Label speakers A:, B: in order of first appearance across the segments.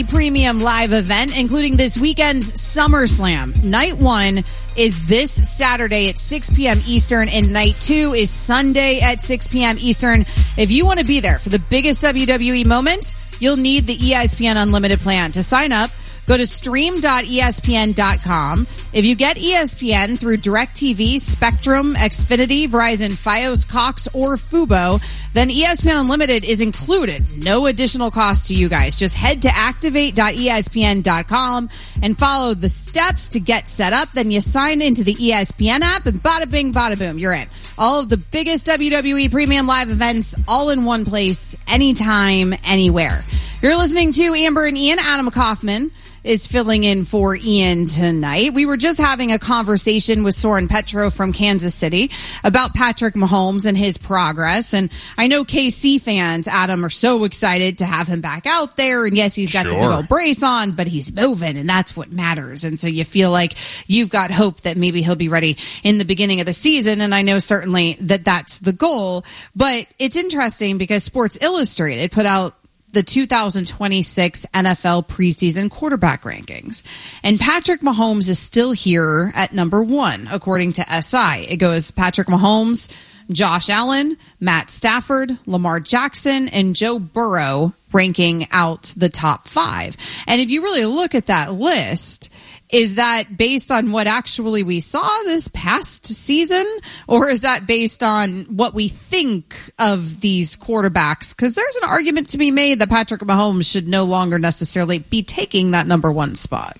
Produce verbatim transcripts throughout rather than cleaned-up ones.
A: Premium live event, including this weekend's SummerSlam. Night one is this Saturday at six p.m. Eastern, and night two is Sunday at six p.m. Eastern. If you want to be there for the biggest W W E moment, you'll need the E S P N Unlimited plan. To sign up, go to stream dot E S P N dot com. If you get E S P N through DirecTV, Spectrum, Xfinity, Verizon, Fios, Cox, or Fubo, then E S P N Unlimited is included. No additional cost to you guys. Just head to activate dot E S P N dot com and follow the steps to get set up. Then you sign into the E S P N app, and bada bing, bada boom, you're in. All of the biggest W W E premium live events all in one place, anytime, anywhere. You're listening to Amber and Ian. Adam Kaufman is filling in for Ian tonight. We were just having a conversation with Soren Petro from Kansas City about Patrick Mahomes and his progress. And I know K C fans, Adam, are so excited to have him back out there. And yes, he's got sure. the big old brace on, but he's moving, and that's what matters. And so you feel like you've got hope that maybe he'll be ready in the beginning of the season. And I know certainly that that's the goal. But it's interesting because Sports Illustrated put out the two thousand twenty-six N F L preseason quarterback rankings. And Patrick Mahomes is still here at number one, according to S I. It goes Patrick Mahomes, Josh Allen, Matt Stafford, Lamar Jackson, and Joe Burrow ranking out the top five. And if you really look at that list, is that based on what actually we saw this past season, or is that based on what we think of these quarterbacks? Because there's an argument to be made that Patrick Mahomes should no longer necessarily be taking that number one spot.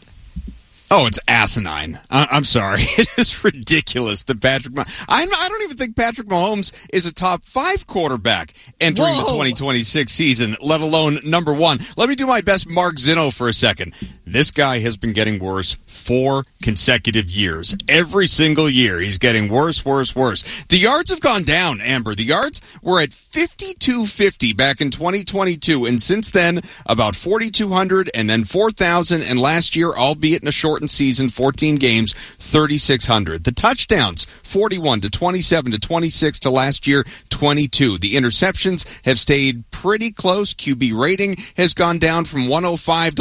B: Oh, it's asinine. I- I'm sorry. It is ridiculous that Patrick Mah- I'm, I don't even think Patrick Mahomes is a top five quarterback entering Whoa. the twenty twenty-six season, let alone number one. Let me do my best Mark Zinno for a second. This guy has been getting worse four consecutive years. Every single year, he's getting worse, worse, worse. The yards have gone down, Amber. The yards were at fifty-two fifty back in twenty twenty-two, and since then, about forty-two hundred, and then four thousand, and last year, albeit in a shortened season, fourteen games, thirty-six hundred. The touchdowns, forty-one to twenty-seven to twenty-six to last year, twenty-two. The interceptions have stayed pretty close. Q B rating has gone down from one oh five to